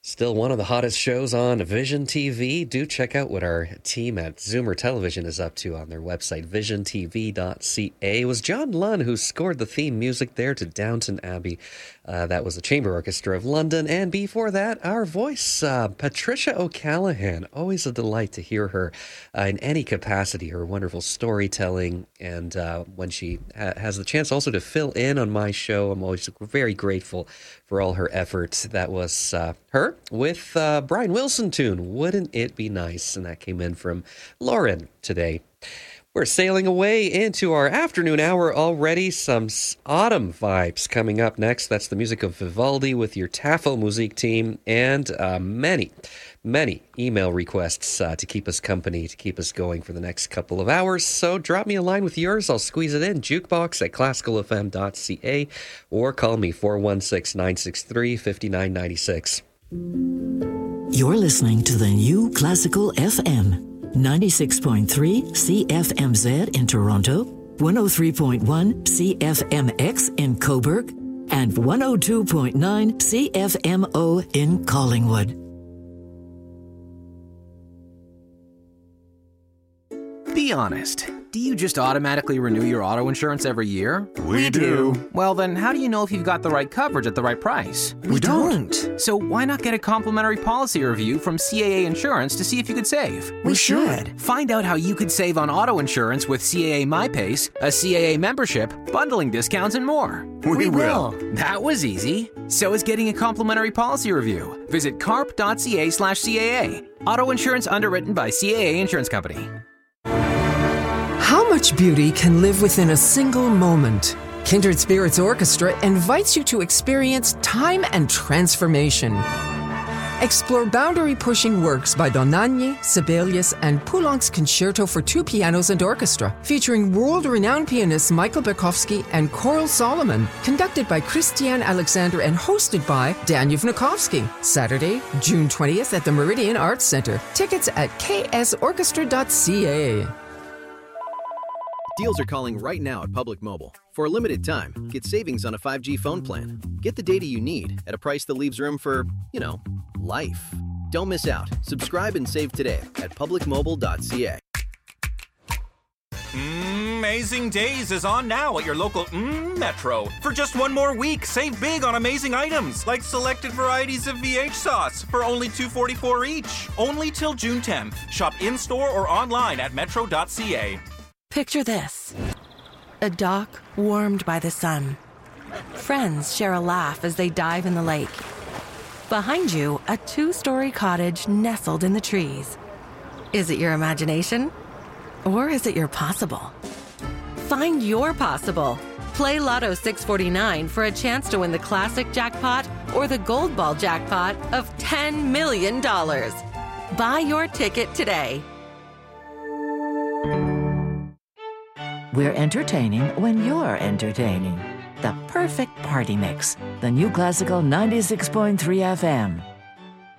Still one of the hottest shows on Vision TV. Do check out what our team at Zoomer Television is up to on their website, visiontv.ca. It was John Lunn who scored the theme music there to Downton Abbey. That was the Chamber Orchestra of London. And before that, our voice, Patricia O'Callaghan. Always a delight to hear her in any capacity, her wonderful storytelling. And when she has the chance also to fill in on my show, I'm always very grateful for all her efforts. That was her with Brian Wilson tune, Wouldn't It Be Nice? And that came in from Lauren today. We're sailing away into our afternoon hour already. Some autumn vibes coming up next. That's the music of Vivaldi with your Tafel Musik team, and many email requests to keep us company, to keep us going for the next couple of hours. So drop me a line with yours. I'll squeeze it in. jukebox@classicalfm.ca or call me 416-963-5996. You're listening to the new Classical FM. 96.3 CFMZ in Toronto, 103.1 CFMX in Cobourg, and 102.9 CFMO in Collingwood. Be honest. Do you just automatically renew your auto insurance every year? We do. Well, then how do you know if you've got the right coverage at the right price? We don't. So why not get a complimentary policy review from CAA Insurance to see if you could save? We should. Find out how you could save on auto insurance with CAA MyPace, a CAA membership, bundling discounts, and more. We will. That was easy. So is getting a complimentary policy review. Visit carp.ca/CAA. Auto insurance underwritten by CAA Insurance Company. How much beauty can live within a single moment? Kindred Spirits Orchestra invites you to experience time and transformation. Explore boundary-pushing works by Donagne, Sibelius, and Poulenc's Concerto for two pianos and orchestra, featuring world-renowned pianists Michael Berkowski and Coral Solomon, conducted by Christiane Alexander and hosted by Daniel Vnukovsky. Saturday, June 20th at the Meridian Arts Center. Tickets at ksorchestra.ca. Deals are calling right now at Public Mobile. For a limited time, get savings on a 5G phone plan. Get the data you need at a price that leaves room for, life. Don't miss out. Subscribe and save today at publicmobile.ca. Amazing Days is on now at your local Metro. For just one more week, save big on amazing items like selected varieties of VH sauce for only $2.44 each. Only till June 10th. Shop in-store or online at metro.ca. Picture this. A dock warmed by the sun. Friends share a laugh as they dive in the lake. Behind you, a 2-story cottage nestled in the trees. Is it your imagination? Or is it your possible? Find your possible. Play Lotto 649 for a chance to win the classic jackpot or the gold ball jackpot of $10 million. Buy your ticket today. We're entertaining when you're entertaining. The perfect party mix. The new Classical 96.3 FM.